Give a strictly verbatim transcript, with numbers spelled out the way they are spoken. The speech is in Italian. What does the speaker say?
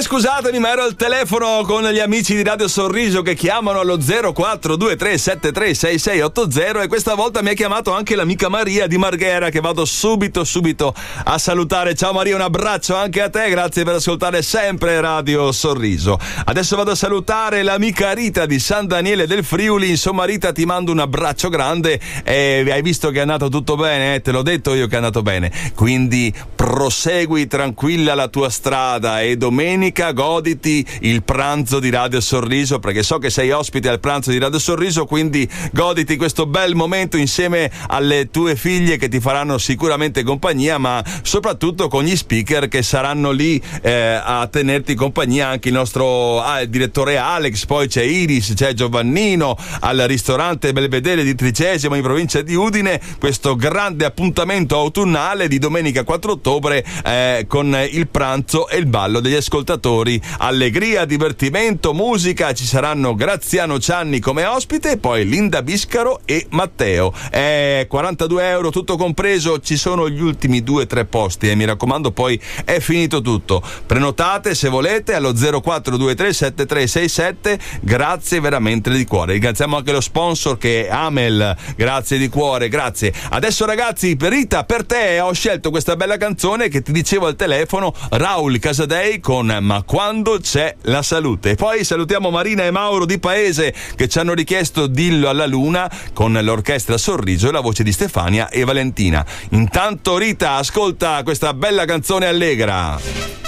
scusatemi, ma ero al telefono con gli amici di Radio Sorriso che chiamano allo zero quattro due tre sette tre sei sei otto zero e questa volta mi ha chiamato anche l'amica Maria di Marghera, che vado subito subito a salutare. Ciao Maria, un abbraccio anche a te, grazie per ascoltare sempre Radio Sorriso. Adesso vado a salutare l'amica Rita di San Daniele del Friuli. Insomma Rita, ti mando un abbraccio grande e hai visto che è andato tutto bene, eh? Te l'ho detto io che è andato bene, quindi prosegui tranquilla la tua strada e domenica goditi il pranzo di Radio Sorriso, perché so che sei ospite al pranzo di Radio Sorriso, quindi goditi questo bel momento insieme alle tue figlie che ti faranno sicuramente compagnia, ma soprattutto con gli speaker che saranno lì eh, a tenerti compagnia, anche il nostro ah, il direttore Alex, poi c'è Iris, c'è Giovannino al ristorante Belvedere di Tricesimo in provincia di Udine, questo grande appuntamento autunnale di domenica quattro ottobre eh, con il pranzo e il ballo degli ascoltatori. Allegria, divertimento, musica, ci saranno Graziano Cianni come ospite e poi Linda Biscaro e Matteo. Eh, quarantadue euro tutto compreso, ci sono gli ultimi due o tre posti e eh, mi raccomando, poi è finito tutto. Prenotate se volete allo zero quattro due tre sette tre sei sette. Grazie veramente di cuore. Ringraziamo anche lo sponsor che è Amel, grazie di cuore, grazie. Adesso ragazzi, per Rita, per te ho scelto questa bella canzone che ti dicevo al telefono, Raul Casadei con Ma quando c'è la salute. E poi salutiamo Marina e Mauro di Paese che ci hanno richiesto Dillo alla Luna con l'orchestra Sorriso e la voce di Stefania e Valentina. Intanto Rita, ascolta questa bella canzone allegra.